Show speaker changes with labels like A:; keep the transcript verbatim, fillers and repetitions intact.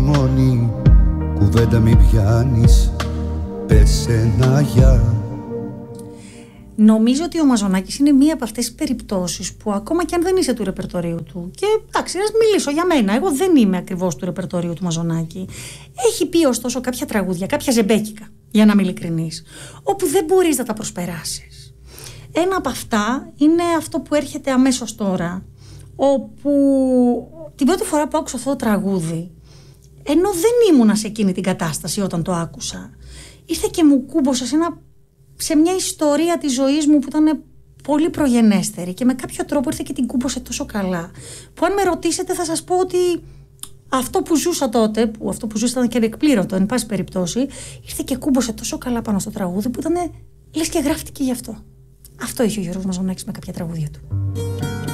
A: τιμόνι, κουβέντα μη πιάνεις, πες ένα γεια.
B: Νομίζω ότι ο Μαζονάκης είναι μία από αυτές τις περιπτώσεις που ακόμα και αν δεν είσαι του ρεπερτορίου του, και εντάξει, ας μιλήσω για μένα, εγώ δεν είμαι ακριβώς του ρεπερτορίου του Μαζονάκη, έχει πει ωστόσο κάποια τραγούδια, κάποια ζεμπέκικα, για να είμαι ειλικρινής, όπου δεν μπορείς να τα προσπεράσεις. Ένα από αυτά είναι αυτό που έρχεται αμέσως τώρα, όπου την πρώτη φορά που άκουσα αυτό το τραγούδι, ενώ δεν ήμουνα σε εκείνη την κατάσταση όταν το άκουσα, ήρθε και μου κούμπωσε σε ένα σε μια ιστορία της ζωής μου που ήταν πολύ προγενέστερη και με κάποιο τρόπο ήρθε και την κούμπωσε τόσο καλά, που αν με ρωτήσετε θα σας πω ότι αυτό που ζούσα τότε, που αυτό που ζούσα ήταν και εκπλήρωτο εν πάση περιπτώσει, ήρθε και κούμπωσε τόσο καλά πάνω στο τραγούδι που ήταν λες και γράφτηκε γι' αυτό. Αυτό είχε ο Γιώργος Μαζονάκης με κάποια τραγούδια του.